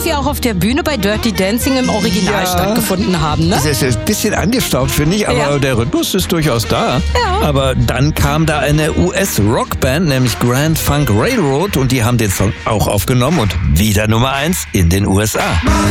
irgendwie auch auf der Bühne bei Dirty Dancing im Original stattgefunden haben, ne? Das ist ein bisschen angestaubt, finde ich, aber der Rhythmus ist durchaus da. Ja. Aber dann kam da eine US-Rockband, nämlich Grand Funk Railroad, und die haben den Song auch aufgenommen und wieder Nummer 1 in den USA.